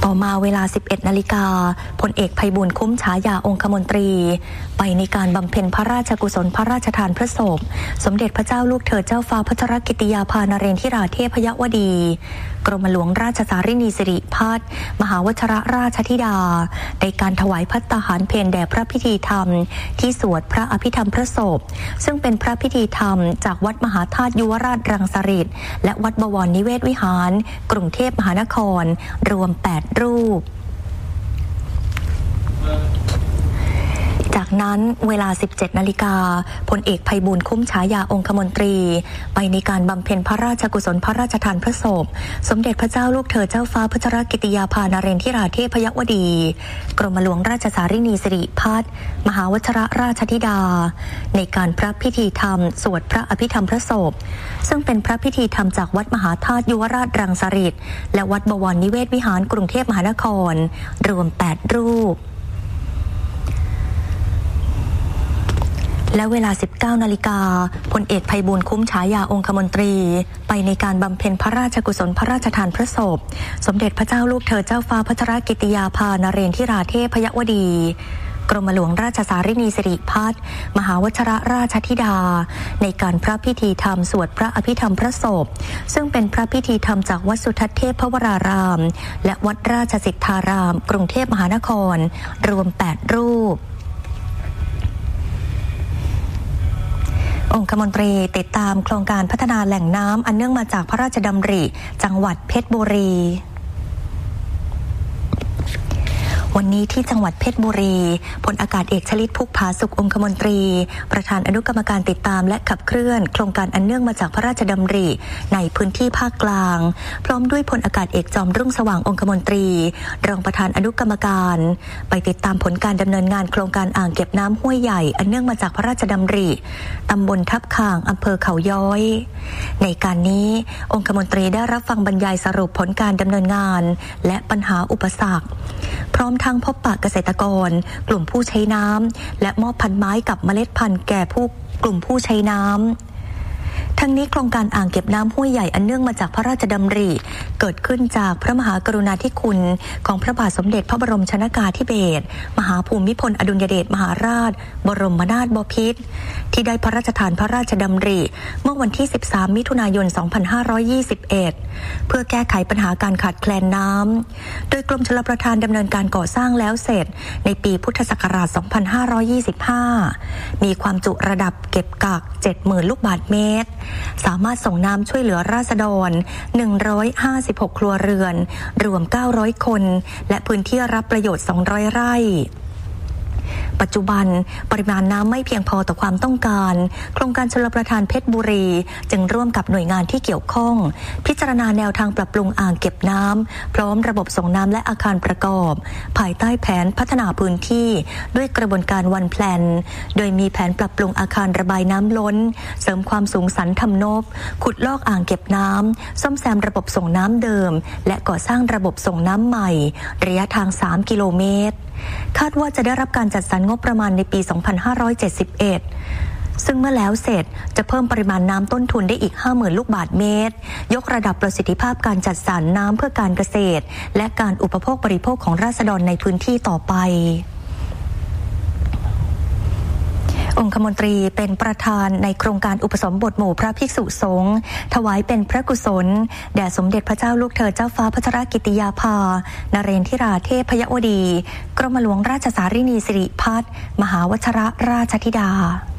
ต่อมาเวลา 11 นาฬิกาพลเอกไพบูลย์คุ้มฉายาองคมนตรีไปในการบำเพ็ญพระราชกุศลพระราชทานพระศพสมเด็จพระเจ้าลูกเธอเจ้าฟ้าพัชรกิติยาภานเรนทิราเทพยวดีกรมหลวงราชสารินีสิริพัฒน์มหาวชิรราชธิดาในการถวายภัตตาหารเพลแด่พระพิธีธรรมที่สวดพระอภิธรรมพระศพซึ่งเป็นพระพิธีธรรมจากวัดมหาธาตุยุวราชรังสฤษฎ์และวัดบวรนิเวศวิหารกรุงเทพมหานครรวม8รูปจากนั้นเวลา 17 นาฬิกาพลเอกไพบูลย์คุ้มฉายาองคมนตรีไปในการบำเพ็ญพระราชกุศลพระราชทานพระศพสมเด็จพระเจ้าลูกเธอเจ้าฟ้าพัชรกิติยาภานเรนทิราเทพยวดีกรมหลวงราชสารินีสิริพัฒน์มหาวชิรราชธิดาในการพระพิธีธรรมสวดพระอภิธรรมพระศพซึ่งเป็นพระพิธีธรรมจากวัดมหาธาตุยุวราชรังสฤษฎ์และวัดบวรนิเวศวิหารกรุงเทพมหานครรวม8รูปและเวลา 19 นาฬิกาพลเอกไพบูลย์คุ้มฉายาองคมนตรีไปในการบำเพ็ญพระราชกุศลพระราชทานพระศพสมเด็จพระเจ้าลูกเธอเจ้าฟ้าพัชรกิติยาภานเรนทิราเทพยวดีกรมหลวงราชสารินีสิริพัฒน์มหาวชิรราชธิดาในการพระพิธีธรรมสวดพระอภิธรรมพระศพซึ่งเป็นพระพิธีธรรมจากวัดสุทัศน์เทพวรารามและวัดราชสิทธารามกรุงเทพมหานครรวม8รูปองคมนตรีติดตามโครงการพัฒนาแหล่งน้ำอันเนื่องมาจากพระราชดำริจังหวัดเพชรบุรีวันนี้ที่จังหวัดเพชรบุรีพลอากาศเอกชลิตพุกผาสุของคมนตรีประธานอนุกรรมการติดตามและขับเคลื่อนโครงการอันเนื่องมาจากพระราชดำริในพื้นที่ภาคกลางพร้อมด้วยพลอากาศเอกจอมรุ่งสว่างองคมนตรีรองประธานอนุกรรมการไปติดตามผลการดำเนินงานโครงการอ่างเก็บน้ำห้วยใหญ่อันเนื่องมาจากพระราชดำริตำบลทับข่างอำเภอเขาย้อยในการนี้องคมนตรีได้รับฟังบรรยายสรุปผลการดำเนินงานและปัญหาอุปสรรคพร้อมทั้งพบปะเกษตรกรกลุ่มผู้ใช้น้ำและมอบพันไม้กับเมล็ดพันธุ์แก่กลุ่มผู้ใช้น้ำทั้งนี้โครงการอ่างเก็บน้ำห้วยใหญ่อันเนื่องมาจากพระราชดำริเกิดขึ้นจากพระมหากรุณาธิคุณของพระบาทสมเด็จพระบรมชนกาธิเบศรมหาภูมิพลอดุลยเดชมหาราชบรมนาถบพิตรที่ได้พระราชทานพระราชดำริเมื่อวันที่13มิถุนายน2521เพื่อแก้ไขปัญหาการขาดแคลนน้ำโดยกรมชลประทานดำเนินการก่อสร้างแล้วเสร็จในปีพุทธศักราช2525มีความจุระดับเก็บกัก 70,000 ลูกบาศก์เมตรสามารถส่งน้ำช่วยเหลือราษฎร156ครัวเรือนรวม900คนและพื้นที่รับประโยชน์200ไร่ปัจจุบันปริมาณน้ำไม่เพียงพอต่อความต้องการโครงการชลประทานเพชรบุรีจึงร่วมกับหน่วยงานที่เกี่ยวข้องพิจารณาแนวทางปรับปรุงอ่างเก็บน้ำพร้อมระบบส่งน้ำและอาคารประกอบภายใต้แผนพัฒนาพื้นที่ด้วยกระบวนการวันแพลนโดยมีแผนปรับปรุงอาคารระบายน้ำล้นเสริมความสูงสันทำนบขุดลอกอ่างเก็บน้ำซ่อมแซมระบบส่งน้ำเดิมและก่อสร้างระบบส่งน้ำใหม่ระยะทาง3กิโลเมตรคาดว่าจะได้รับการจัดสรรงบประมาณในปี 2571 ซึ่งเมื่อแล้วเสร็จจะเพิ่มปริมาณน้ำต้นทุนได้อีก 50,000 ลูกบาศก์เมตรยกระดับประสิทธิภาพการจัดสรรน้ำเพื่อการเกษตรและการอุปโภคบริโภคของราษฎรในพื้นที่ต่อไปองคมนตรีเป็นประธานในโครงการอุปสมบทหมู่พระภิกษุสงฆ์ถวายเป็นพระกุศลแด่สมเด็จพระเจ้าลูกเธอเจ้าฟ้าพัชรกิติยาภานเรนทิราเทพยวดีกรมหลวงราชสารินีสิริพัฒน์มหาวชิรราชธิดา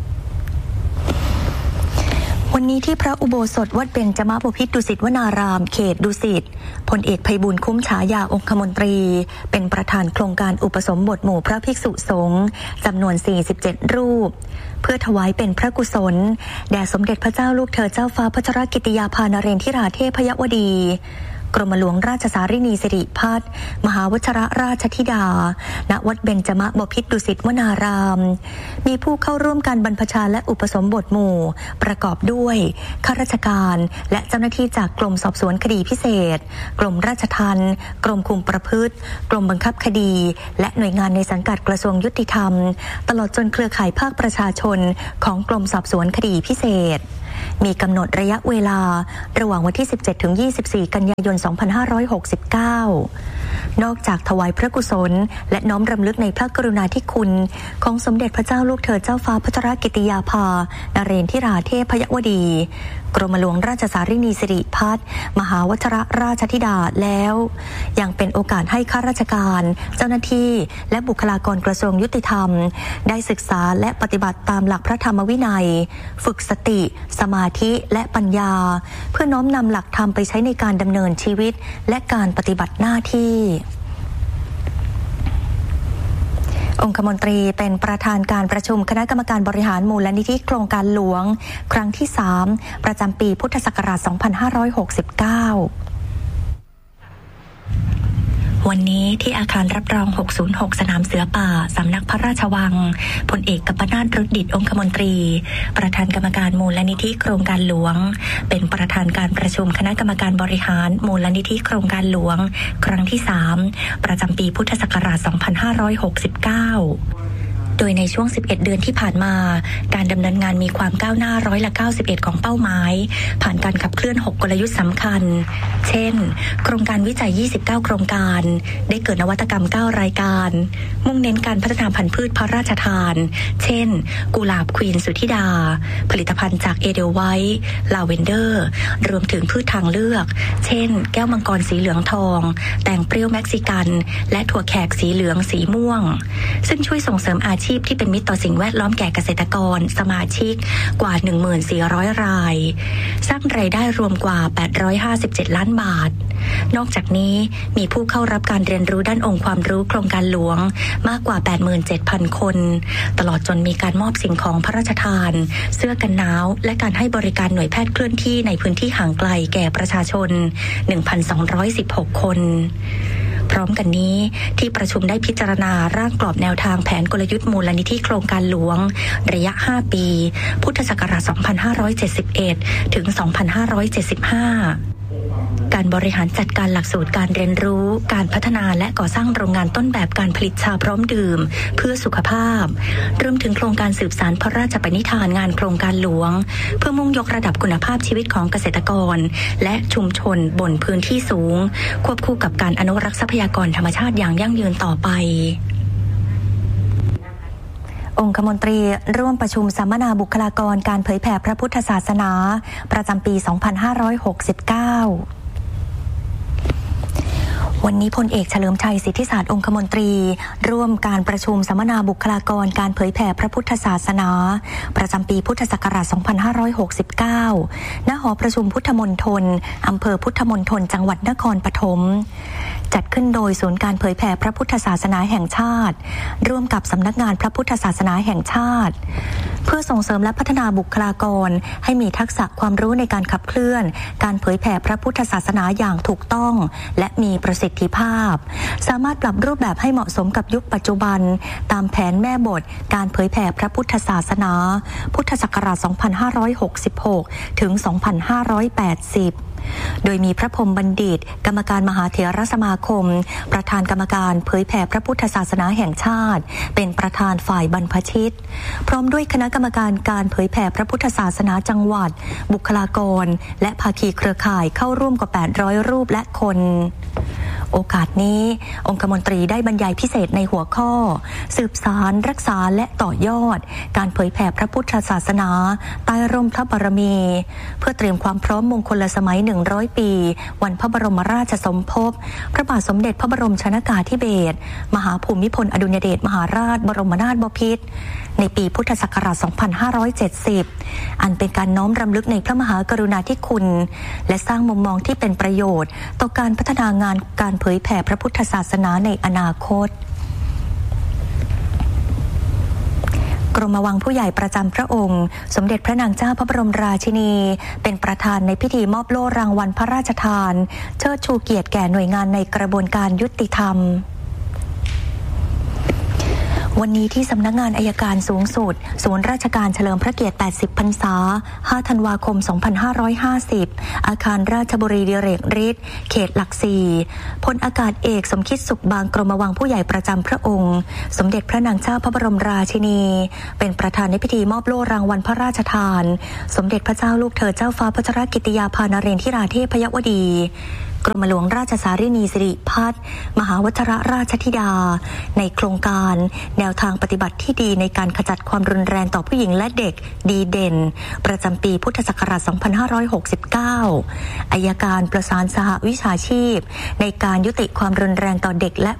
วันนี้ที่พระอุโบสถวัดเบญจมบพิตรดุสิตวนารามเขตดุสิตพลเอกไพบูลย์คุ้มฉายาองคมนตรีเป็นประธานโครงการอุปสมบทหมู่พระภิกษุสงฆ์จำนวน47รูปเพื่อถวายเป็นพระกุศลแด่สมเด็จพระเจ้าลูกเธอเจ้าฟ้าพัชรกิติยาภานเรนทิราเทพยวดีกรมหลวงราชสารินีสิริพัฒน์มหาวชิรราชธิดาณวัดเบญจมบพิตรดุสิตวนารามมีผู้เข้าร่วมการบรรพชาและอุปสมบทหมู่ประกอบด้วยข้าราชการและเจ้าหน้าที่จากกรมสอบสวนคดีพิเศษกรมราชทัณฑ์กรมคุมประพฤติกรมบังคับคดีและหน่วยงานในสังกัดกระทรวงยุติธรรมตลอดจนเครือข่ายภาคประชาชนของกรมสอบสวนคดีพิเศษมีกำหนดระยะเวลาระหว่างวันที่17 ถึง 24 กันยายน 2569 นอกจากถวายพระกุศลและน้อมรำลึกในพระกรุณาธิคุณของสมเด็จพระเจ้าลูกเธอเจ้าฟ้าพัชรกิติยาภานเรนทิราเทพยวดีกรมหลวงราชสารินีสิริพัฒน์มหาวชิรราชธิดาแล้วยังเป็นโอกาสให้ข้าราชการเจ้าหน้าที่และบุคลากรกระทรวงยุติธรรมได้ศึกษาและปฏิบัติตามหลักพระธรรมวินัยฝึกสติสมาธิและปัญญาเพื่อน้อมนำหลักธรรมไปใช้ในการดำเนินชีวิตและการปฏิบัติหน้าที่องคมนตรีเป็นประธานการประชุมคณะกรรมการบริหารมูลนิธิโครงการหลวงครั้งที่ 3 ประจำปีพุทธศักราช 2569 วันนี้ที่อาคารรับรอง 606 สนามเสือป่าสำนักพระราชวังพลเอกกัปปนาถ รุดดิษฐ์องคมนตรีประธานกรรมการมูลนิธิโครงการหลวงเป็นประธานการประชุมคณะกรรมการบริหารมูลนิธิโครงการหลวงครั้งที่ 3 ประจำปีพุทธศักราช 2569โดยในช่วง11เดือนที่ผ่านมาการดำเนินงานมีความก้าวหน้า91%ของเป้าหมายผ่านการขับเคลื่อน6กลยุทธ์สำคัญเช่นโครงการวิจัย29โครงการได้เกิดนวัตกรรม9รายการมุ่งเน้นการพัฒนาพันธุ์พืชพระราชทานเช่นกุหลาบควีนสุธิดาผลิตภัณฑ์จากเอเดลไวท์ลาเวนเดอร์รวมถึงพืชทางเลือกเช่นแก้วมังกรสีเหลืองทองแตงเปรี้ยวเม็กซิกันและถั่วแขกสีเหลืองสีม่วงซึ่งช่วยส่งเสริมอาชีพที่เป็นมิตรต่อสิ่งแวดล้อมแก่เกษตรกรสมาชิกกว่า 14,000 รายสร้างรายได้รวมกว่า857ล้านบาทนอกจากนี้มีผู้เข้ารับการเรียนรู้ด้านองค์ความรู้โครงการหลวงมากกว่า 87,000 คนตลอดจนมีการมอบสิ่งของพระราชทานเสื้อกันหนาวและการให้บริการหน่วยแพทย์เคลื่อนที่ในพื้นที่ห่างไกลแก่ประชาชน 1,216 คนพร้อมกันนี้ที่ประชุมได้พิจารณาร่างกรอบแนวทางแผนกลยุทธ์มูลนิธิโครงการหลวงระยะ5ปีพุทธศักราช 2571 ถึง 2575การบริหารจัดการหลักสูตรการเรียนรู้การพัฒนาและก่อสร้างโรงงานต้นแบบการผลิตชาพร้อมดื่มเพื่อสุขภาพรวมถึงโครงการสืบสานพระราชปณิธานงานโครงการหลวงเพื่อมุ่งยกระดับคุณภาพชีวิตของเกษตรกรและชุมชนบนพื้นที่สูงควบคู่กับการอนุรักษ์ทรัพยากรธรรมชาติอย่างยั่งยืนต่อไปองคมนตรีร่วมประชุมสัมมนาบุคลากรการเผยแผ่พระพุทธศาสนาประจำปี 2569วันนี้พลเอกเฉลิมชัยสิทธิศาสตร์องคมนตรีร่วมการประชุมสัมมนาบุคลากรการเผยแผ่พระพุทธศาสนาประจำปีพุทธศักราช 2569 ณ หอประชุมพุทธมณฑลอำเภอพุทธมณฑลจังหวัดนครปฐมจัดขึ้นโดยศูนย์การเผยแผ่พระพุทธศาสนาแห่งชาติร่วมกับสำนักงานพระพุทธศาสนาแห่งชาติเพื่อส่งเสริมและพัฒนาบุคลากรให้มีทักษะความรู้ในการขับเคลื่อนการเผยแผ่พระพุทธศาสนาอย่างถูกต้องและมีประสิทธิภาพสามารถปรับรูปแบบให้เหมาะสมกับยุคปัจจุบันตามแผนแม่บทการเผยแผ่พระพุทธศาสนาพุทธศักราช 2566 ถึง 2580โดยมีพระพรหมบัณฑิตกรรมการมหาเถรสมาคมประธานกรรมการเผยแผ่พระพุทธศาสนาแห่งชาติเป็นประธานฝ่ายบรรพชิตพร้อมด้วยคณะกรรมการการเผยแผ่พระพุทธศาสนาจังหวัดบุคลากรและภาคีเครือข่ายเข้าร่วมกว่า800รูปและคนโอกาสนี้องคมนตรีได้บรรยายพิเศษในหัวข้อสืบสานรักษาและต่อยอดการเผยแผ่พระพุทธศาสนาใต้ร่มพระบารมีเพื่อเตรียมความพร้อมมงคลสมัย100 ปีวันพระบรมราชสมภพพระบาทสมเด็จพระบรมชนกาธิเบศรมหาภูมิพลอดุลยเดชมหาราชบรมนาถบพิตรในปีพุทธศักราช 2570 อันเป็นการน้อมรำลึกในพระมหากรุณาธิคุณและสร้างมุมมองที่เป็นประโยชน์ต่อการพัฒนางานการเผยแผ่พระพุทธศาสนาในอนาคตกรมวังผู้ใหญ่ประจำพระองค์สมเด็จพระนางเจ้าพระบรมราชินีเป็นประธานในพิธีมอบโล่รางวัลพระราชทานเชิดชูเกียรติแก่หน่วยงานในกระบวนการยุติธรรมวันนี้ที่สำนักงานอัยการสูงสุดศูนย์ราชการเฉลิมพระเกียรติ80 พรรษา 5 ธันวาคม 2550 อาคารราชบุรีดิเรกฤทธิ์เขตหลัก4พลอากาศเอกสมคิดสุขบางกรมวังผู้ใหญ่ประจำพระองค์สมเด็จพระนางเจ้าพระบรมราชินีเป็นประธานในพิธีมอบโล่รางวัลพระราชทานสมเด็จพระเจ้าลูกเธอเจ้าฟ้าพัชรกิติยาภานเรนทิราเทพยวดีกรมหลวงราชสารินีสิริพัฒน์มหาวชิรราชธิดาในโครงการแนวทางปฏิบัติที่ดีในการขจัดความรุนแรงต่อผู้หญิงและเด็กดีเด่นประจำปีพุทธศักราช 2569 อัยการประสานสหวิชาชีพในการยุติความรุนแรงต่อเด็กและ